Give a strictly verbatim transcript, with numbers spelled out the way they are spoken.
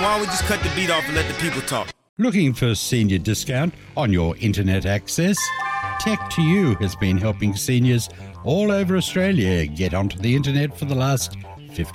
why don't we just cut the beat off and let the people talk? Looking for a senior discount on your internet access? Tech to You has been helping seniors all over Australia get onto the internet for the last